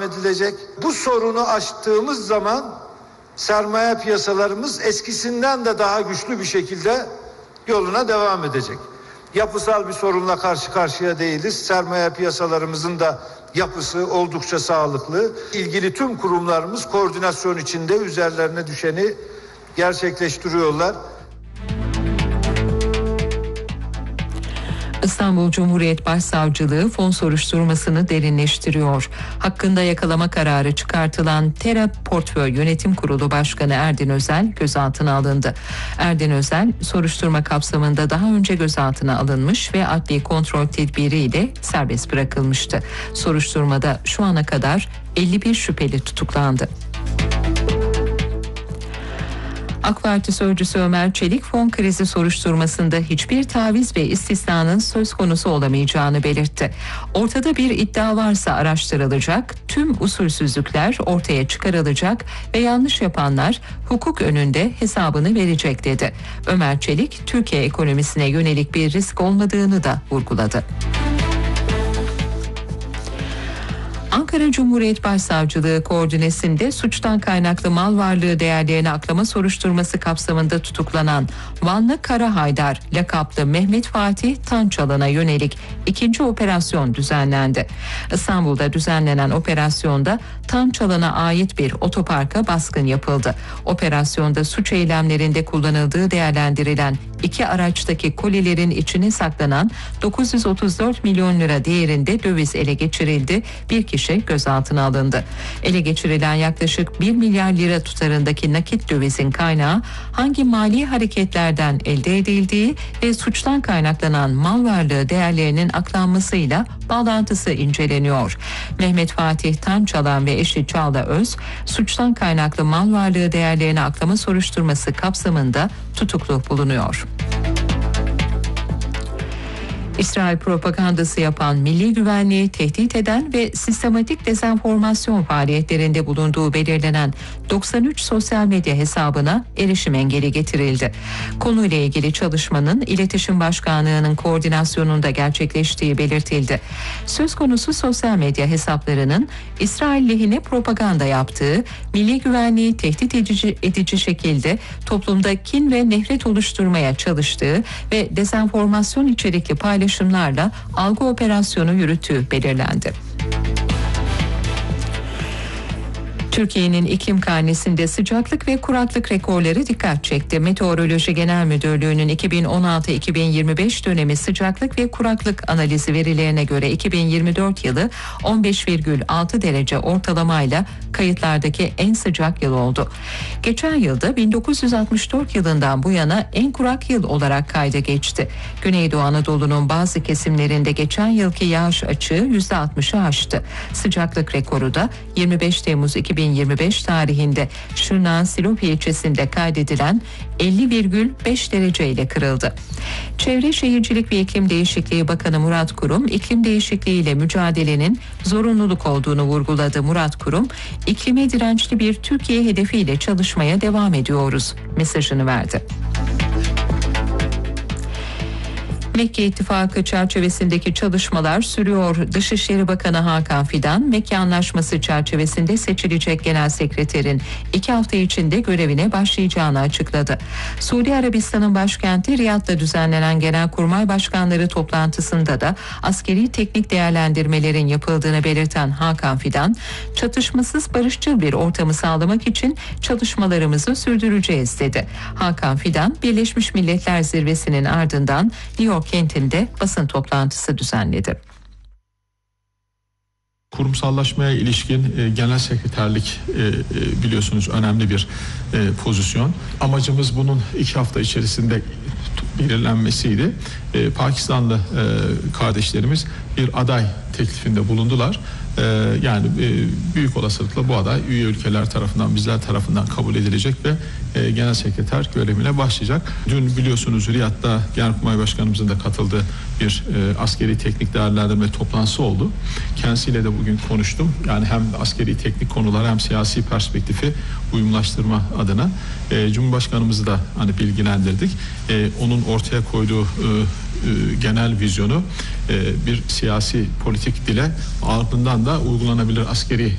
devam edilecek. Bu sorunu aştığımız zaman sermaye piyasalarımız eskisinden de daha güçlü bir şekilde yoluna devam edecek. Yapısal bir sorunla karşı karşıya değiliz. Sermaye piyasalarımızın da yapısı oldukça sağlıklı. İlgili tüm kurumlarımız koordinasyon içinde üzerlerine düşeni gerçekleştiriyorlar. İstanbul Cumhuriyet Başsavcılığı fon soruşturmasını derinleştiriyor. Hakkında yakalama kararı çıkartılan Tera Portföy Yönetim Kurulu Başkanı Erdin Özel gözaltına alındı. Erdin Özel soruşturma kapsamında daha önce gözaltına alınmış ve adli kontrol tedbiriyle serbest bırakılmıştı. Soruşturmada şu ana kadar 51 şüpheli tutuklandı. AK Parti sözcüsü Ömer Çelik fon krizi soruşturmasında hiçbir taviz ve istisnanın söz konusu olamayacağını belirtti. Ortada bir iddia varsa araştırılacak, tüm usulsüzlükler ortaya çıkarılacak ve yanlış yapanlar hukuk önünde hesabını verecek dedi. Ömer Çelik, Türkiye ekonomisine yönelik bir risk olmadığını da vurguladı. Ankara Cumhuriyet Başsavcılığı koordinesinde suçtan kaynaklı mal varlığı değerlerini aklama soruşturması kapsamında tutuklanan Vanlı Kara Haydar lakaplı Mehmet Fatih Tançalan'a yönelik ikinci operasyon düzenlendi. İstanbul'da düzenlenen operasyonda Tançalan'a ait bir otoparka baskın yapıldı. Operasyonda suç eylemlerinde kullanıldığı değerlendirilen iki araçtaki kolilerin içine saklanan 934 milyon lira değerinde döviz ele geçirildi. Bir kişi gözaltına alındı. Ele geçirilen yaklaşık 1 milyar lira tutarındaki nakit dövizin kaynağı hangi mali hareketlerden elde edildiği ve suçtan kaynaklanan mal varlığı değerlerinin aklanmasıyla bağlantısı inceleniyor. Mehmet Fatih Tançalan ve eşi Çağla Öz, suçtan kaynaklı mal varlığı değerlerini aklama soruşturması kapsamında tutuklu bulunuyor. İsrail propagandası yapan, milli güvenliği tehdit eden ve sistematik dezenformasyon faaliyetlerinde bulunduğu belirlenen 93 sosyal medya hesabına erişim engeli getirildi. Konuyla ilgili çalışmanın İletişim Başkanlığı'nın koordinasyonunda gerçekleştiği belirtildi. Söz konusu sosyal medya hesaplarının İsrail lehine propaganda yaptığı, milli güvenliği tehdit edici şekilde toplumda kin ve nefret oluşturmaya çalıştığı ve dezenformasyon içerikli paylaşımlarla algı operasyonu yürüttüğü belirlendi. Türkiye'nin iklim karnesinde sıcaklık ve kuraklık rekorları dikkat çekti. Meteoroloji Genel Müdürlüğü'nün 2016-2025 dönemi sıcaklık ve kuraklık analizi verilerine göre 2024 yılı 15,6 derece ortalamayla kayıtlardaki en sıcak yıl oldu. Geçen yılda 1964 yılından bu yana en kurak yıl olarak kayda geçti. Güneydoğu Anadolu'nun bazı kesimlerinde geçen yılki yağış açığı %60'ı aştı. Sıcaklık rekoru da 25 Temmuz 2025 tarihinde Şırnak'ın Silopi ilçesinde kaydedilen 50,5 derece ile kırıldı. Çevre Şehircilik ve İklim Değişikliği Bakanı Murat Kurum, iklim değişikliğiyle mücadelenin zorunluluk olduğunu vurguladı. Murat Kurum, iklime dirençli bir Türkiye hedefiyle çalışmaya devam ediyoruz mesajını verdi. Mekke İttifakı çerçevesindeki çalışmalar sürüyor. Dışişleri Bakanı Hakan Fidan, Mekke Anlaşması çerçevesinde seçilecek Genel Sekreterin 2 hafta içinde görevine başlayacağını açıkladı. Suudi Arabistan'ın başkenti Riyad'da düzenlenen Genelkurmay Başkanları toplantısında da askeri teknik değerlendirmelerin yapıldığını belirten Hakan Fidan, çatışmasız barışçıl bir ortamı sağlamak için çalışmalarımızı sürdüreceğiz dedi. Hakan Fidan, Birleşmiş Milletler Zirvesi'nin ardından New York kentinde basın toplantısı düzenledi. Kurumsallaşmaya ilişkin genel sekreterlik biliyorsunuz önemli bir pozisyon. Amacımız bunun 2 hafta içerisinde belirlenmesiydi. Pakistanlı kardeşlerimiz bir aday teklifinde bulundular. Yani büyük olasılıkla bu aday üye ülkeler tarafından, bizler tarafından kabul edilecek ve genel sekreter görevine başlayacak. Dün biliyorsunuz Riyad'da Genelkurmay Başkanımızın da katıldığı bir askeri teknik değerlendirme toplantısı oldu. Kendisiyle de bugün konuştum. Yani hem askeri teknik konular hem siyasi perspektifi uyumlaştırma adına Cumhurbaşkanımızı da hani bilgilendirdik. Onun ortaya koyduğu genel vizyonu bir siyasi politik dile ardından da uygulanabilir askeri